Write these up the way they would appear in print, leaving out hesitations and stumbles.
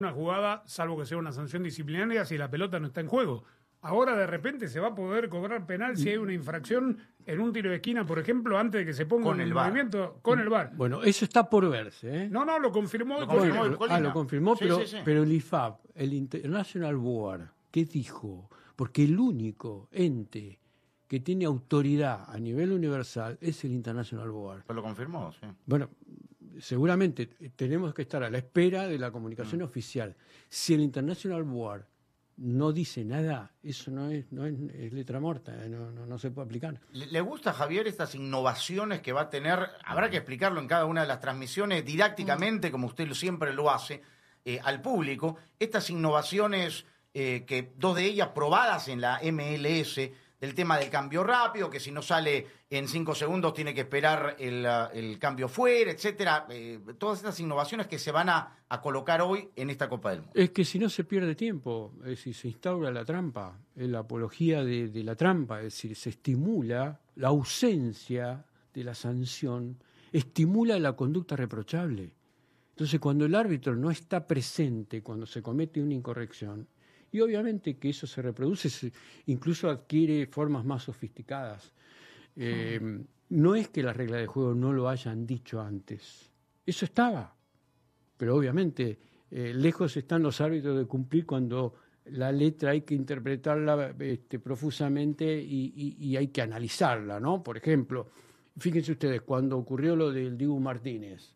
una jugada, salvo que sea una sanción disciplinaria, si la pelota no está en juego. Ahora de repente se va a poder cobrar penal si hay una infracción en un tiro de esquina, por ejemplo, antes de que se ponga Con en el VAR. movimiento con el VAR. Bueno, eso está por verse, ¿eh? No, lo confirmó. Lo confirmó Bueno, el Colina. lo confirmó, Sí, sí. pero el IFAB, el International Board, ¿qué dijo? Porque el único ente que tiene autoridad a nivel universal es el International Board. Pues lo confirmó, sí. Bueno, seguramente tenemos que estar a la espera de la comunicación oficial. Si el International Board no dice nada, eso no es letra muerta, no se puede aplicar. ¿Le gusta, Javier, estas innovaciones que va a tener? Habrá que explicarlo en cada una de las transmisiones didácticamente, como usted siempre lo hace, al público. Estas innovaciones, que dos de ellas probadas en la MLS, del tema del cambio rápido, que si no sale en 5 segundos tiene que esperar el cambio fuera, etcétera. Todas estas innovaciones que se van a colocar hoy en esta Copa del Mundo. Es que si no se pierde tiempo, es decir, se instaura la trampa, la apología de la trampa, es decir, se estimula la ausencia de la sanción, estimula la conducta reprochable. Entonces, cuando el árbitro no está presente, cuando se comete una incorrección, y obviamente que eso se reproduce, incluso adquiere formas más sofisticadas. No es que las reglas de juego no lo hayan dicho antes. Eso estaba. Pero obviamente, lejos están los árbitros de cumplir cuando la letra hay que interpretarla profusamente y hay que analizarla, ¿no? Por ejemplo, fíjense ustedes, cuando ocurrió lo del Dibu Martínez,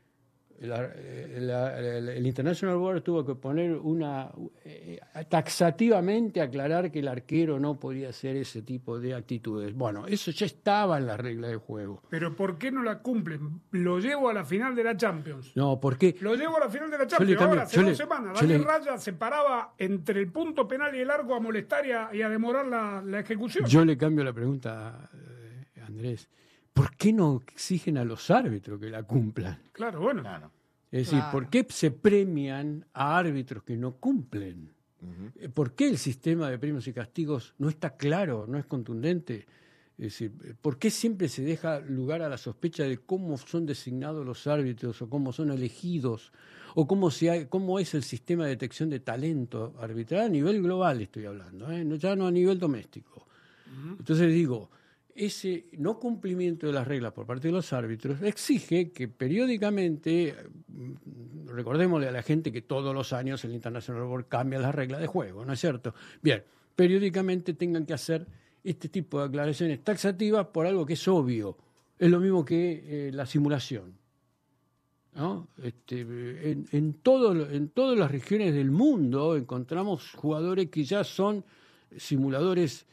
el International Board tuvo que poner taxativamente aclarar que el arquero no podía hacer ese tipo de actitudes. Bueno, eso ya estaba en la regla de juego. Pero ¿por qué no la cumplen? Lo llevo a la final de la Champions. No, porque lo llevo a la final de la Champions. Ahora, hace 2 semanas, Daniel Raya se paraba entre el punto penal y el arco a molestar y a demorar la ejecución. Yo le cambio la pregunta, Andrés. ¿Por qué no exigen a los árbitros que la cumplan? Claro, bueno. Claro. Es decir, ¿por qué se premian a árbitros que no cumplen? ¿Por qué el sistema de premios y castigos no está claro, no es contundente? Es decir, ¿por qué siempre se deja lugar a la sospecha de cómo son designados los árbitros o cómo son elegidos o cómo es el sistema de detección de talento arbitral a nivel global, estoy hablando, ya no a nivel doméstico? Entonces digo, ese no cumplimiento de las reglas por parte de los árbitros exige que periódicamente, recordémosle a la gente que todos los años el International Board cambia las reglas de juego, ¿no es cierto? Bien, periódicamente tengan que hacer este tipo de aclaraciones taxativas por algo que es obvio. Es lo mismo que la simulación, ¿no? En todas las regiones del mundo encontramos jugadores que ya son simuladores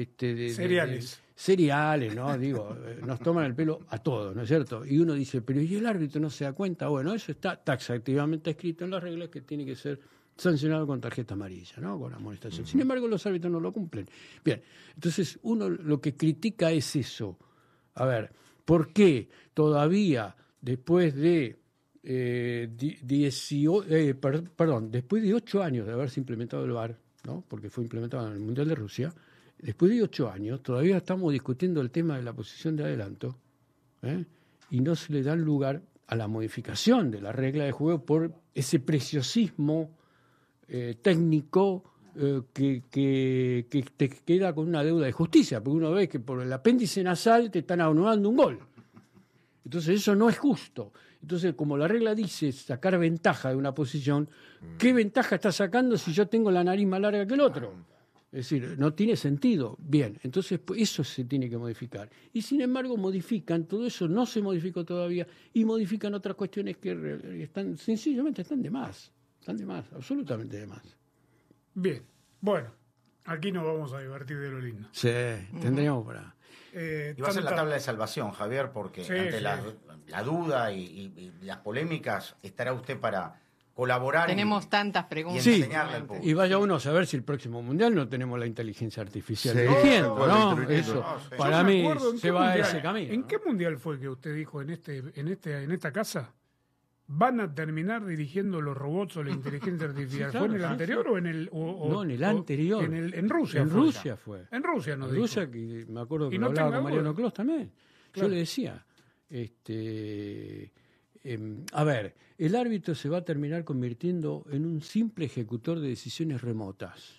seriales, ¿no? Digo, nos toman el pelo a todos, ¿no es cierto? Y uno dice, pero ¿y el árbitro no se da cuenta? Bueno, eso está taxativamente escrito en las reglas que tiene que ser sancionado con tarjeta amarilla, ¿no? Con amonestación. Sin embargo, los árbitros no lo cumplen. Bien, entonces uno lo que critica es eso. A ver, ¿por qué todavía después de después de 8 años de haberse implementado el VAR, ¿no? Porque fue implementado en el Mundial de Rusia, después de 8 años todavía estamos discutiendo el tema de la posición de adelanto, y no se le da lugar a la modificación de la regla de juego por ese preciosismo técnico que te queda con una deuda de justicia, porque uno ve que por el apéndice nasal te están anulando un gol. Entonces eso no es justo. Entonces, como la regla dice sacar ventaja de una posición, ¿qué ventaja está sacando si yo tengo la nariz más larga que el otro? Es decir, no tiene sentido. Bien, entonces eso se tiene que modificar. Y sin embargo modifican, todo eso no se modificó todavía, y modifican otras cuestiones que sencillamente están de más, absolutamente de más. Bien, bueno, aquí nos vamos a divertir de lo lindo. Sí, tendríamos para... Y va a ser la tabla de salvación, Javier, porque ante la duda y las polémicas estará usted para colaborar. Tenemos tantas preguntas. Sí, y vaya uno a saber si el próximo mundial no tenemos la inteligencia artificial dirigiendo, ¿no? Eso, para mí, se va a ese camino. ¿En qué mundial fue que usted dijo en esta casa? ¿Van a terminar dirigiendo los robots o la inteligencia artificial? Sí, claro, ¿fue en el anterior o en el...? No, en el anterior. En Rusia. En Rusia fue. En Rusia nos dijo. En Rusia, que me acuerdo que lo hablaba con Mariano Clos también. Claro. Yo le decía, A ver, el árbitro se va a terminar convirtiendo en un simple ejecutor de decisiones remotas.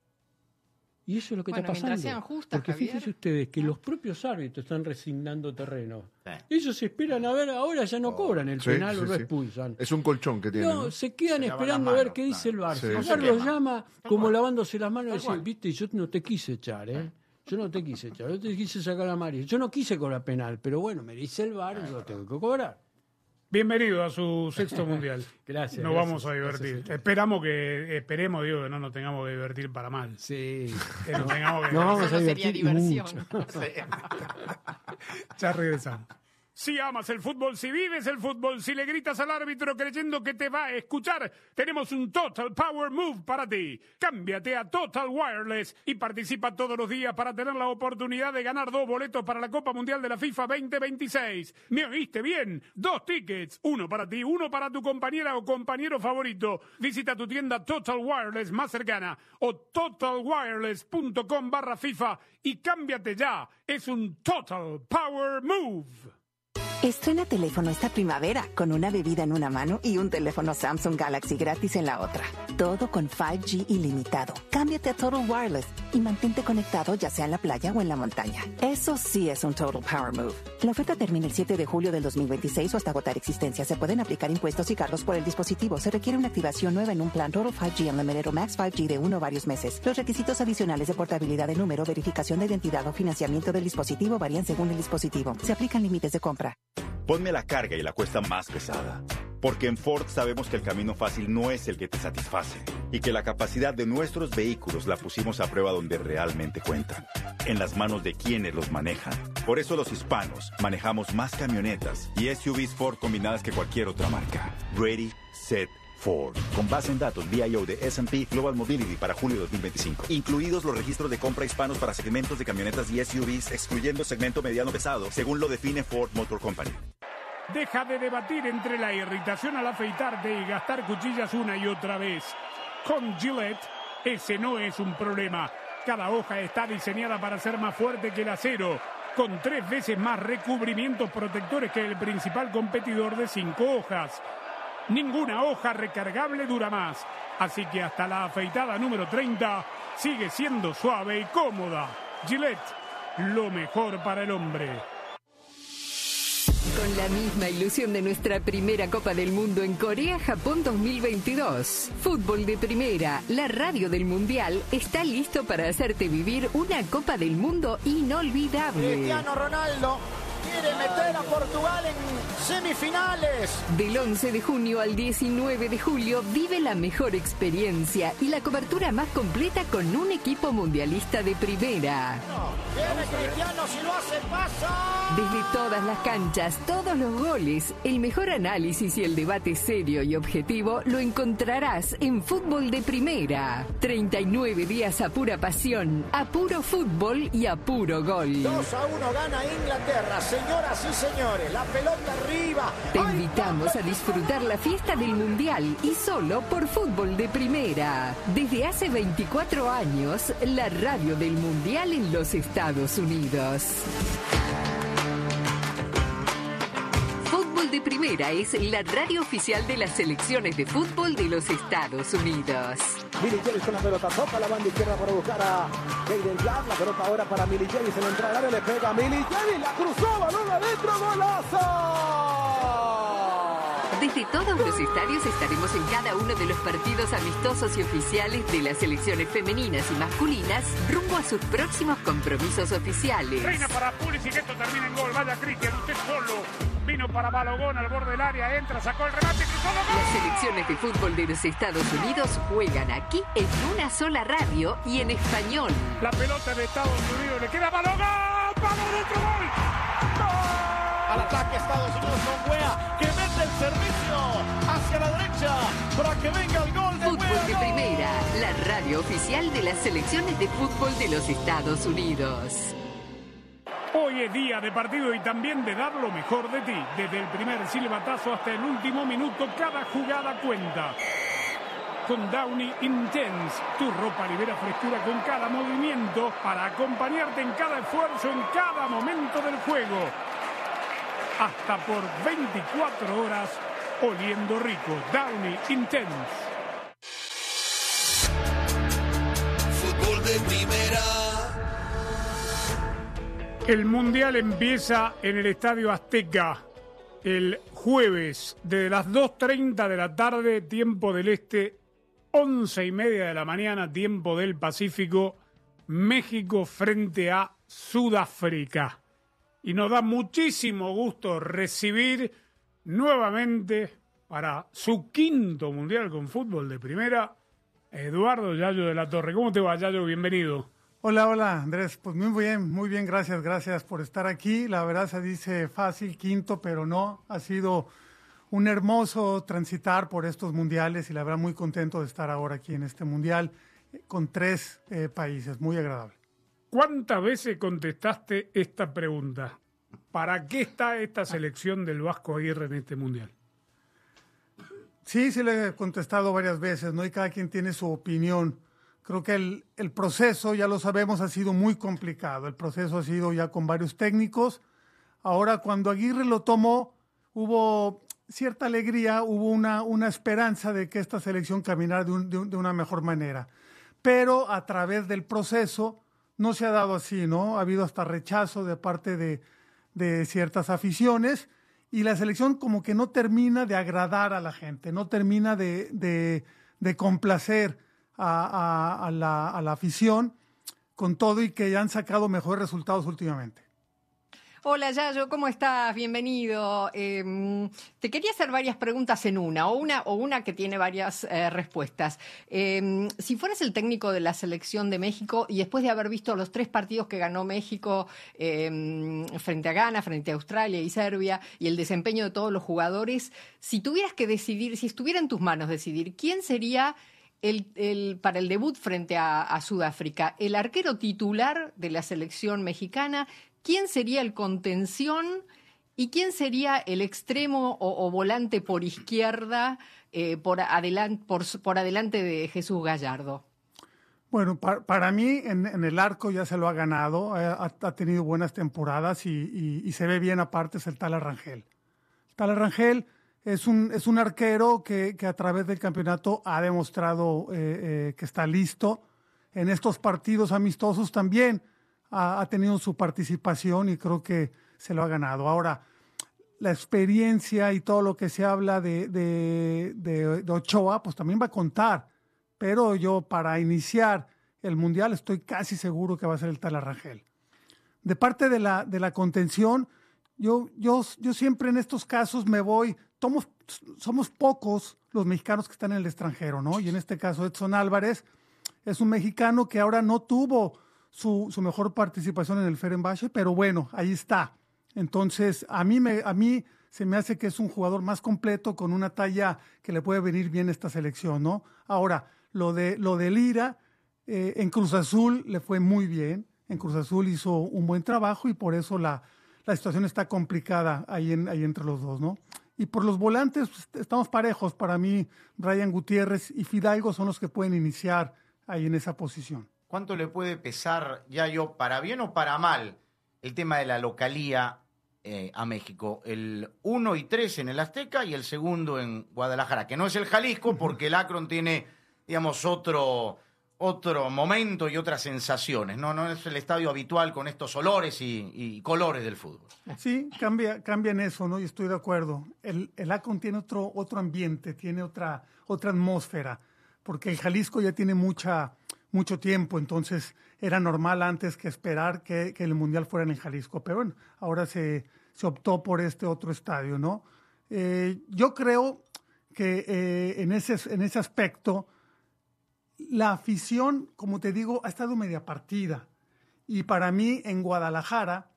Y eso es lo que está pasando. Sean justas, porque Javier. fíjense ustedes que los propios árbitros están resignando terreno. Sí. Ellos esperan a ver, ahora ya no cobran el penal o lo expulsan. Es un colchón que tienen. No, se quedan Se lavan esperando a las ver qué manos, dice el VAR. Sí. El No VAR se los quema. llama como lavándose las manos y dice, cual. viste, yo no te quise echar, Yo no te quise echar, yo te quise sacar la amarilla. Yo no quise cobrar penal, pero bueno, me dice el VAR y lo tengo que cobrar. Bienvenido a su sexto mundial. Gracias. Nos gracias, vamos a divertir. gracias. Esperemos, digo, que no nos tengamos que divertir para mal. Sí. Que nos tengamos que Nos vamos Eso a no sería divertir y diversión. mucho. Ya regresamos. Si amas el fútbol, si vives el fútbol, si le gritas al árbitro creyendo que te va a escuchar, tenemos un Total Power Move para ti. Cámbiate a Total Wireless y participa todos los días para tener la oportunidad de ganar 2 boletos para la Copa Mundial de la FIFA 2026. ¿Me oíste bien? 2 tickets, uno para ti, uno para tu compañera o compañero favorito. Visita tu tienda Total Wireless más cercana o totalwireless.com/FIFA y cámbiate ya. Es un Total Power Move. Estrena teléfono esta primavera con una bebida en una mano y un teléfono Samsung Galaxy gratis en la otra. Todo con 5G ilimitado. Cámbiate a Total Wireless y mantente conectado ya sea en la playa o en la montaña. Eso sí es un Total Power Move. La oferta termina el 7 de julio del 2026 o hasta agotar existencia. Se pueden aplicar impuestos y cargos por el dispositivo. Se requiere una activación nueva en un plan Total 5G Unlimited o Max 5G de 1 o varios meses. Los requisitos adicionales de portabilidad de número, verificación de identidad o financiamiento del dispositivo varían según el dispositivo. Se aplican límites de compra. Ponme la carga y la cuesta más pesada. Porque en Ford sabemos que el camino fácil no es el que te satisface y que la capacidad de nuestros vehículos la pusimos a prueba donde realmente cuentan, en las manos de quienes los manejan. Por eso los hispanos manejamos más camionetas y SUVs Ford combinadas que cualquier otra marca. Ready, Set, Ford. Con base en datos VIO de S&P Global Mobility para julio 2025. Incluidos los registros de compra hispanos para segmentos de camionetas y SUVs, excluyendo segmento mediano pesado, según lo define Ford Motor Company. Deja de debatir entre la irritación al afeitarte y gastar cuchillas una y otra vez. Con Gillette, ese no es un problema. Cada hoja está diseñada para ser más fuerte que el acero, con 3 veces más recubrimientos protectores que el principal competidor de 5 hojas. Ninguna hoja recargable dura más, así que hasta la afeitada número 30 sigue siendo suave y cómoda. Gillette, lo mejor para el hombre. Con la misma ilusión de nuestra primera Copa del Mundo en Corea-Japón 2022. Fútbol de Primera, la radio del Mundial, está listo para hacerte vivir una Copa del Mundo inolvidable. Cristiano Ronaldo quiere meter a Portugal en semifinales. Del 11 de junio al 19 de julio vive la mejor experiencia y la cobertura más completa con un equipo mundialista de primera. Viene Cristiano, si lo hace pasa. Desde todas las canchas, todos los goles, el mejor análisis y el debate serio y objetivo lo encontrarás en Fútbol de Primera. 39 días a pura pasión, a puro fútbol y a puro gol. 2-1 gana Inglaterra, señoras y señores, la pelota arriba. Te invitamos a disfrutar la fiesta del Mundial y solo por Fútbol de Primera. Desde hace 24 años, la radio del Mundial en los Estados Unidos. Fútbol de Primera es la radio oficial de las selecciones de fútbol de los Estados Unidos. Milicevic con la pelota, toca la banda izquierda para buscar a Hayden Jack. La pelota ahora para Milicevic, en la entrada al área le pega a Milicevic, la cruzó, balón adentro, golazo. Desde todos los estadios estaremos en cada uno de los partidos amistosos y oficiales de las selecciones femeninas y masculinas rumbo a sus próximos compromisos oficiales. Reina para Pulisic, esto termina en gol. Vaya Cristian, usted solo. Vino para Balogón al borde del área, entra, sacó el remate, cruzó los goles. Las selecciones de fútbol de los Estados Unidos juegan aquí en una sola radio y en español. La pelota de Estados Unidos, le queda Balogón. ¡Vamos, otro gol! Al ataque Estados Unidos con Wea, que mete el servicio hacia la derecha para que venga el gol de Fútbol de Wea. Primera, la radio oficial de las selecciones de fútbol de los Estados Unidos. Hoy es día de partido y también de dar lo mejor de ti. Desde el primer silbatazo hasta el último minuto, cada jugada cuenta. Con Downy Intense, tu ropa libera frescura con cada movimiento para acompañarte en cada esfuerzo, en cada momento del juego. hasta por 24 horas oliendo rico. Downy Intense. Fútbol de primera. El Mundial empieza en el Estadio Azteca el jueves desde las 2:30 de la tarde, tiempo del este, 11:30 de la mañana, tiempo del Pacífico, México frente a Sudáfrica. Y nos da muchísimo gusto recibir nuevamente para su quinto Mundial con fútbol de primera, Eduardo Yayo de la Torre. ¿Cómo te va, Yayo? Bienvenido. Hola, Andrés. Pues muy bien, gracias por estar aquí. La verdad se dice fácil, quinto, pero no. Ha sido un hermoso transitar por estos mundiales y la verdad muy contento de estar ahora aquí en este mundial con 3 países. Muy agradable. ¿Cuántas veces contestaste esta pregunta? ¿Para qué está esta selección del Vasco Aguirre en este mundial? Sí, le he contestado varias veces, ¿no? Y cada quien tiene su opinión. Creo que el proceso, ya lo sabemos, ha sido muy complicado. El proceso ha sido ya con varios técnicos. Ahora, cuando Aguirre lo tomó, hubo cierta alegría, hubo una esperanza de que esta selección caminara de una mejor manera. Pero a través del proceso no se ha dado así, ¿no? Ha habido hasta rechazo de parte de ciertas aficiones y la selección como que no termina de agradar a la gente, no termina de complacer a la afición, con todo y que ya han sacado mejores resultados últimamente. Hola Yayo, ¿cómo estás? Bienvenido. Te quería hacer varias preguntas en una que tiene varias respuestas. Si fueras el técnico de la selección de México y después de haber visto los 3 partidos que ganó México frente a Ghana, frente a Australia y Serbia y el desempeño de todos los jugadores, si tuvieras que decidir, si estuviera en tus manos decidir, ¿quién sería para el debut frente a Sudáfrica? ¿El arquero titular de la selección mexicana? ¿Quién sería el contención y quién sería el extremo o volante por izquierda por adelante de Jesús Gallardo? Bueno, para mí en el arco ya se lo ha ganado, ha tenido buenas temporadas y se ve bien aparte, es el Tala Rangel. Tala Rangel es un arquero que a través del campeonato ha demostrado que está listo. En estos partidos amistosos también ha tenido su participación y creo que se lo ha ganado. Ahora, la experiencia y todo lo que se habla de Ochoa, pues también va a contar. Pero yo para iniciar el Mundial estoy casi seguro que va a ser el Tala Rangel. De parte de la contención, yo siempre en estos casos me voy, somos pocos los mexicanos que están en el extranjero, ¿no? Y en este caso Edson Álvarez es un mexicano que ahora no tuvo su mejor participación en el Fenerbahce, pero bueno, ahí está. Entonces, a mí se me hace que es un jugador más completo con una talla que le puede venir bien a esta selección, ¿no? Ahora, lo de Lira, en Cruz Azul le fue muy bien. En Cruz Azul hizo un buen trabajo y por eso la situación está complicada ahí entre los dos, ¿no? Y por los volantes, pues, estamos parejos. Para mí, Brian Gutiérrez y Fidalgo son los que pueden iniciar ahí en esa posición. ¿Cuánto le puede pesar, Yayo, para bien o para mal, el tema de la localía a México? El 1 y 3 en el Azteca y el segundo en Guadalajara, que no es el Jalisco porque el Akron tiene, digamos, otro momento y otras sensaciones. No es el estadio habitual con estos olores y colores del fútbol. Sí, cambia en eso, ¿no? Y estoy de acuerdo. El Akron tiene otro ambiente, tiene otra atmósfera, porque el Jalisco ya tiene mucho tiempo, entonces era normal antes que esperar que el Mundial fuera en el Jalisco, pero bueno, ahora se optó por este otro estadio, ¿no? Yo creo que en ese aspecto la afición, como te digo, ha estado media partida y para mí en Guadalajara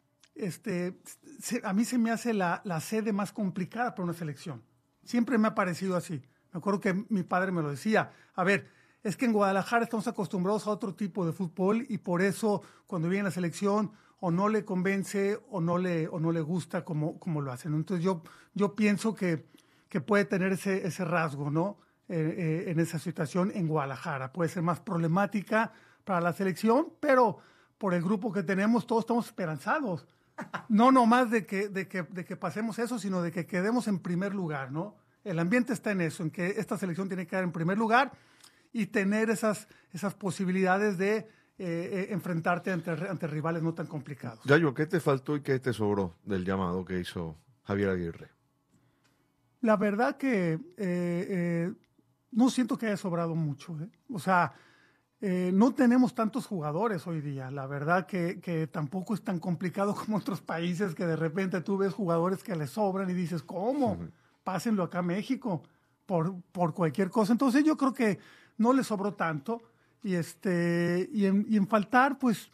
a mí se me hace la sede más complicada para una selección. Siempre me ha parecido así. Me acuerdo que mi padre me lo decía. A ver, es que en Guadalajara estamos acostumbrados a otro tipo de fútbol y por eso cuando viene la selección o no le convence o no le gusta como lo hacen. Entonces yo pienso que puede tener ese rasgo, ¿no? En esa situación en Guadalajara. Puede ser más problemática para la selección, pero por el grupo que tenemos todos estamos esperanzados No nomás de que pasemos eso, sino de que quedemos en primer lugar, ¿no? El ambiente está en eso, en que esta selección tiene que quedar en primer lugar y tener esas posibilidades de enfrentarte ante rivales no tan complicados. Yayo, ¿qué te faltó y qué te sobró del llamado que hizo Javier Aguirre? La verdad que no siento que haya sobrado mucho. O sea, no tenemos tantos jugadores hoy día. La verdad que tampoco es tan complicado como otros países que de repente tú ves jugadores que les sobran y dices, ¿cómo? Pásenlo acá a México por cualquier cosa. Entonces yo creo que no le sobró tanto. Y en faltar, pues,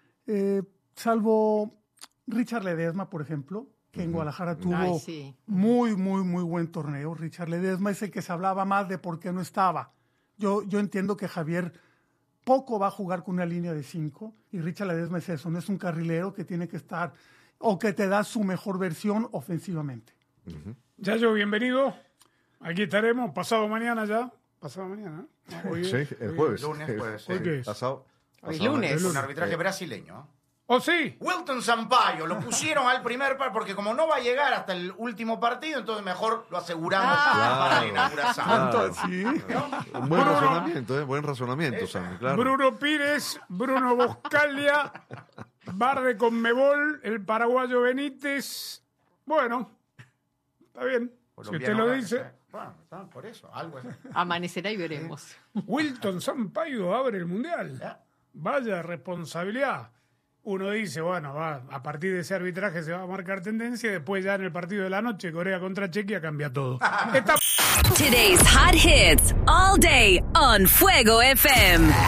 salvo Richard Ledesma, por ejemplo, que en Guadalajara tuvo muy, muy, muy buen torneo. Richard Ledesma es el que se hablaba más de por qué no estaba. Yo entiendo que Javier poco va a jugar con una línea de 5 y Richard Ledesma es eso, no es un carrilero que tiene que estar o que te da su mejor versión ofensivamente. Yayo, bienvenido. Aquí estaremos pasado mañana ya. Pasado mañana. Hoy el jueves. Lunes, jueves. ¿Hoy qué es? Pasado lunes. Un arbitraje brasileño. ¿Oh, sí? Wilton Sampaio, lo pusieron al primer par porque como no va a llegar hasta el último partido, entonces mejor lo aseguramos para la inauguración. Claro. Sí. Un buen razonamiento, buen razonamiento, Sammy, claro. Bruno Pires, Bruno Boscalia, Bar de Conmebol, el paraguayo Benítez. Bueno, está bien. Si usted lo dice. Bueno, por eso, algo así. Amanecerá y veremos. Wilton Sampaio abre el Mundial. Ya. Vaya responsabilidad. Uno dice, bueno, a partir de ese arbitraje se va a marcar tendencia y después ya en el partido de la noche, Corea contra Chequia, cambia todo. Today's hot hits all day on Fuego FM.